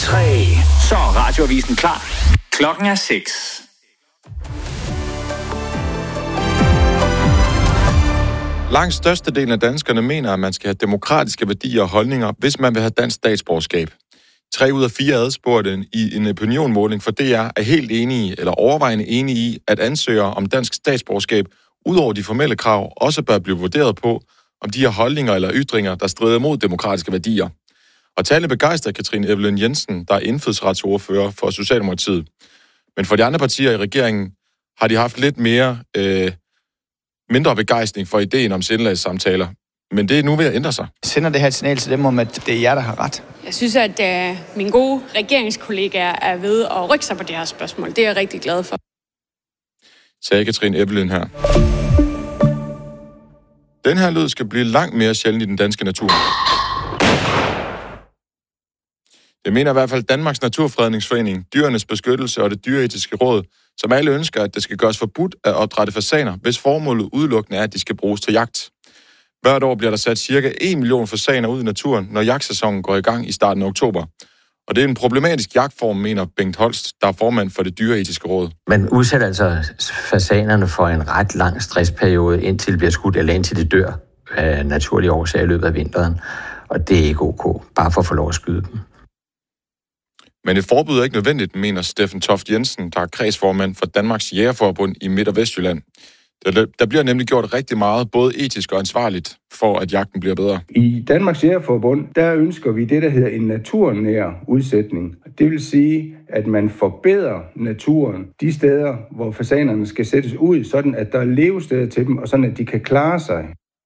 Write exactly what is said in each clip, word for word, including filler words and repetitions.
tre. Så er radioavisen klar. Klokken er seks. Langt størstedelen af danskerne mener, at man skal have demokratiske værdier og holdninger, hvis man vil have dansk statsborgerskab. Tre ud af fire adspurgte i en opinionmåling for D R er helt enige eller overvejende enige i, at ansøgere om dansk statsborgerskab, udover de formelle krav, også bør blive vurderet på, om de har holdninger eller ytringer, der strider mod demokratiske værdier. Og tale begejstrer Katrine Evelyn Jensen, der er indfødsretsordfører for Socialdemokratiet. Men for de andre partier i regeringen har de haft lidt mere øh, mindre begejstring for ideen om sindelagssamtaler. Men det er nu ved at ændre sig. Jeg sender det her signal til dem om, at det er jer, der har ret. Jeg synes, at uh, mine gode regeringskollegaer er ved at rykke sig på det her spørgsmål. Det er jeg rigtig glad for. Sagde Katrine Evelyn her. Den her lyd skal blive langt mere sjældent i den danske natur. Det mener i hvert fald Danmarks Naturfredningsforening, Dyrenes Beskyttelse og det Dyreetiske Råd, som alle ønsker, at det skal gøres forbudt at opdrætte fasaner, hvis formålet udelukkende er, at de skal bruges til jagt. Hvert år bliver der sat cirka en million fasaner ud i naturen, når jagtsæsonen går i gang i starten af oktober. Og det er en problematisk jagtform, mener Bengt Holst, der er formand for det Dyreetiske Råd. Man udsætter altså fasanerne for en ret lang stressperiode, indtil det bliver skudt, eller indtil det dør af naturlige årsager i løbet af vinteren. Og det er ikke ok, bare for at få lov at skyde dem. Men et forbud er ikke nødvendigt, mener Steffen Toft Jensen, der er kredsformand for Danmarks Jægerforbund i Midt- og Vestjylland. Der bliver nemlig gjort rigtig meget, både etisk og ansvarligt, for at jagten bliver bedre. I Danmarks Jægerforbund, der ønsker vi det, der hedder en naturnær udsætning. Det vil sige, at man forbedrer naturen de steder, hvor fasanerne skal sættes ud, sådan at der er levesteder til dem, og sådan at de kan klare sig.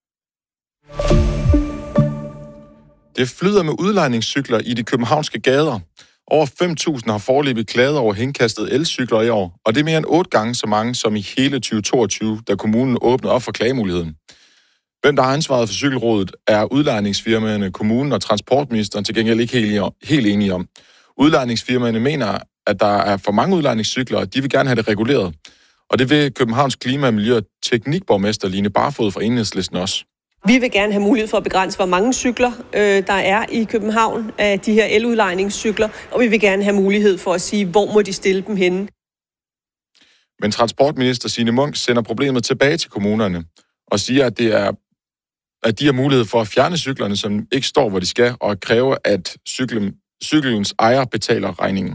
Det flyder med udlejningscykler i de københavnske gader. Over fem tusind har foreløbig klaget over henkastede elcykler i år, og det er mere end otte gange så mange som i hele tyve toogtyve, da kommunen åbnede op for klagemuligheden. Hvem der har ansvaret for cykelrådet, er udlejningsfirmaerne, kommunen og transportministeren til gengæld ikke helt, helt enige om. Udlejningsfirmaerne mener, at der er for mange udlejningscykler, og de vil gerne have det reguleret. Og det vil Københavns Klima-, Miljø- og Teknikborgmester Line Barfod fra Enhedslisten også. Vi vil gerne have mulighed for at begrænse, hvor mange cykler øh, der er i København af de her eludlejningscykler, og vi vil gerne have mulighed for at sige, hvor må de stille dem henne. Men transportminister Signe Munk sender problemet tilbage til kommunerne og siger, at, det er, at de har mulighed for at fjerne cyklerne, som ikke står, hvor de skal, og kræve, at cyklen, cyklens ejer betaler regningen.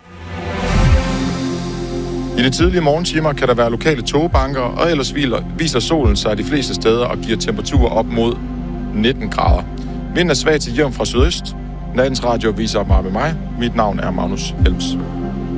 I de tidlige morgentimer kan der være lokale togbanker, og ellers viser solen sig de fleste steder og giver temperaturer op mod nitten grader. Vinden er svag til jævn fra sydøst. Nattens radio viser mig med mig. Mit navn er Magnus Helms.